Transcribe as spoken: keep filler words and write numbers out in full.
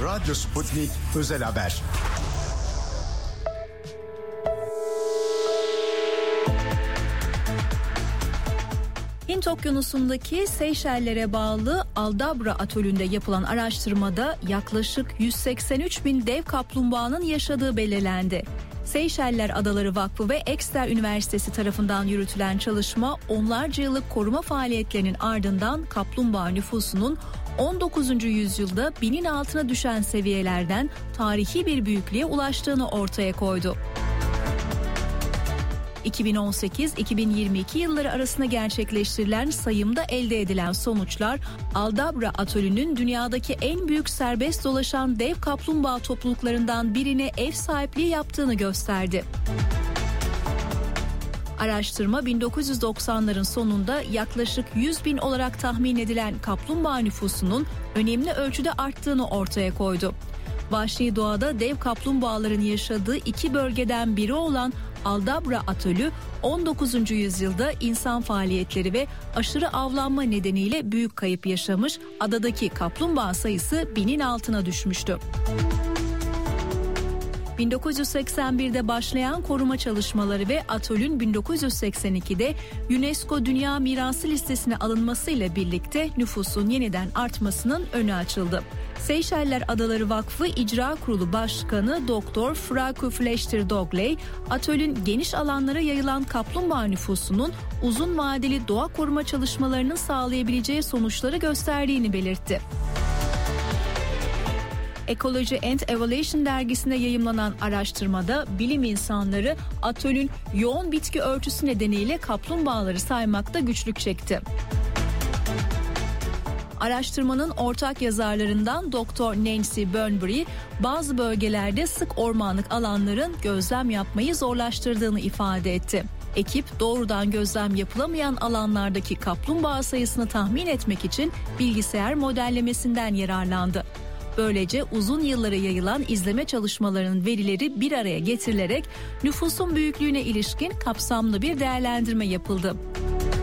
Radyo Sputnik Özel Haber. Hint Okyanusu'ndaki Seyşellere bağlı Aldabra Atölü'nde yapılan araştırmada yaklaşık yüz seksen üç bin dev kaplumbağanın yaşadığı belirlendi. Seyşeller Adaları Vakfı ve Exeter Üniversitesi tarafından yürütülen çalışma onlarca yıllık koruma faaliyetlerinin ardından kaplumbağa nüfusunun on dokuzuncu yüzyılda binin altına düşen seviyelerden tarihi bir büyüklüğe ulaştığını ortaya koydu. iki bin on sekiz iki bin yirmi iki yılları arasında gerçekleştirilen sayımda elde edilen sonuçlar Aldabra Atölü'nün dünyadaki en büyük serbest dolaşan dev kaplumbağa topluluklarından birine ev sahipliği yaptığını gösterdi. Araştırma bin dokuz yüz doksanların sonunda yaklaşık yüz bin olarak tahmin edilen kaplumbağa nüfusunun önemli ölçüde arttığını ortaya koydu. Vahşi doğada dev kaplumbağaların yaşadığı iki bölgeden biri olan Aldabra Atölü on dokuzuncu yüzyılda insan faaliyetleri ve aşırı avlanma nedeniyle büyük kayıp yaşamış, adadaki kaplumbağa sayısı binin altına düşmüştü. bin dokuz yüz seksen birde başlayan koruma çalışmaları ve atölün bin dokuz yüz seksen ikide UNESCO Dünya Mirası listesine alınmasıyla birlikte nüfusun yeniden artmasının önü açıldı. Seyşeller Adaları Vakfı İcra Kurulu Başkanı Doktor Fraku Flechter Dogley, atölün geniş alanlara yayılan kaplumbağa nüfusunun uzun vadeli doğa koruma çalışmalarının sağlayabileceği sonuçları gösterdiğini belirtti. Ecology and Evolution dergisinde yayımlanan araştırmada bilim insanları atölün yoğun bitki örtüsü nedeniyle kaplumbağaları saymakta güçlük çekti. Araştırmanın ortak yazarlarından Doktor Nancy Burnbury, bazı bölgelerde sık ormanlık alanların gözlem yapmayı zorlaştırdığını ifade etti. Ekip doğrudan gözlem yapılamayan alanlardaki kaplumbağa sayısını tahmin etmek için bilgisayar modellemesinden yararlandı. Böylece uzun yıllara yayılan izleme çalışmalarının verileri bir araya getirilerek nüfusun büyüklüğüne ilişkin kapsamlı bir değerlendirme yapıldı.